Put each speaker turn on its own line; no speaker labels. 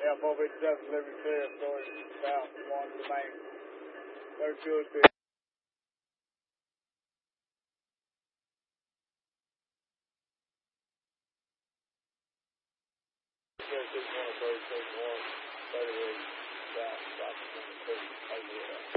457 delivery clear, storage south, one to the main. 3206. South,